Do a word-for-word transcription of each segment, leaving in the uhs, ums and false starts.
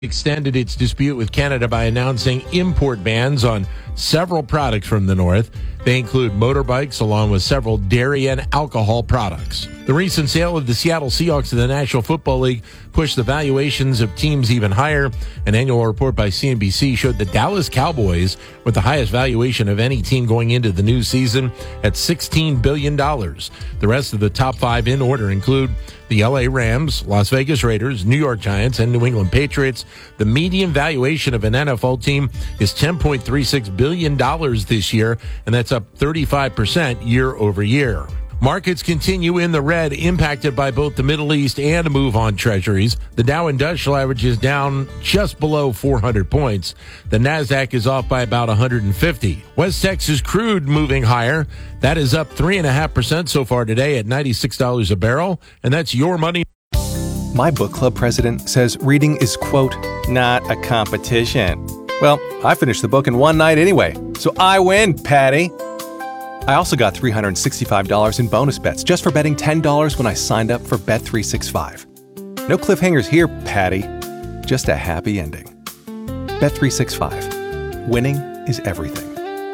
extended its dispute with Canada by announcing import bans on several products from the North. They include motorbikes along with several dairy and alcohol products. The recent sale of the Seattle Seahawks to the National Football League pushed the valuations of teams even higher. An annual report by C N B C showed the Dallas Cowboys with the highest valuation of any team going into the new season at sixteen billion dollars. The rest of the top five in order include the L A Rams, Las Vegas Raiders, New York Giants, and New England Patriots. The median valuation of an N F L team is ten point three six billion dollars this year, and that's up thirty-five percent year over year. Markets continue in the red, impacted by both the Middle East and a move on treasuries. The Dow Industrial Average is down just below four hundred points. The Nasdaq is off by about one hundred fifty. West Texas crude moving higher. That is up three point five percent so far today at ninety-six dollars a barrel. And that's your money. My book club president says reading is, quote, not a competition. Well, I finished the book in one night anyway, so I win, Patty. I also got three hundred sixty-five dollars in bonus bets just for betting ten dollars when I signed up for Bet three sixty-five. No cliffhangers here, Patty. Just a happy ending. Bet three sixty-five. Winning is everything.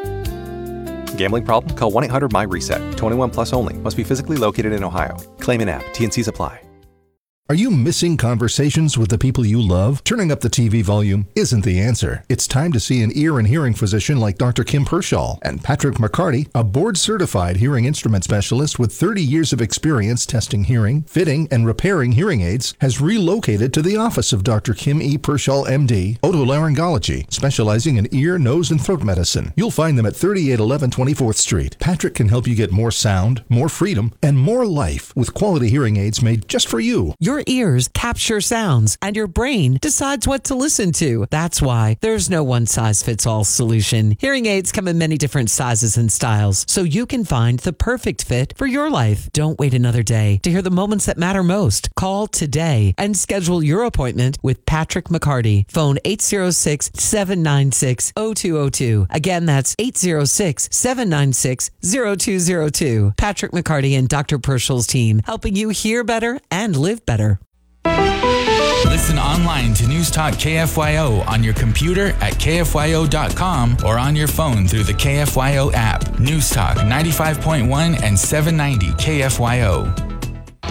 Gambling problem? Call one eight hundred my reset. twenty-one plus only. Must be physically located in Ohio. Claim in app. T and Cs apply. Are you missing conversations with the people you love? Turning up the T V volume isn't the answer. It's time to see an ear and hearing physician like Doctor Kim Pershaw. And Patrick McCarty, a board-certified hearing instrument specialist with thirty years of experience testing hearing, fitting, and repairing hearing aids, has relocated to the office of Doctor Kim E. Pershaw, M D, otolaryngology, specializing in ear, nose, and throat medicine. You'll find them at thirty-eight eleven twenty-fourth Street. Patrick can help you get more sound, more freedom, and more life with quality hearing aids made just for you. Your ears capture sounds, and your brain decides what to listen to. That's why there's no one-size-fits-all solution. Hearing aids come in many different sizes and styles, so you can find the perfect fit for your life. Don't wait another day to hear the moments that matter most. Call today and schedule your appointment with Patrick McCarty. Phone eight oh six, seven nine six, oh two oh two. Again, that's eight oh six, seven nine six, oh two oh two. Patrick McCarty and Doctor Pershall's team, helping you hear better and live better. Listen online to News Talk K F Y O on your computer at K F Y O dot com or on your phone through the K F Y O app. News Talk ninety-five point one and seven ninety K F Y O.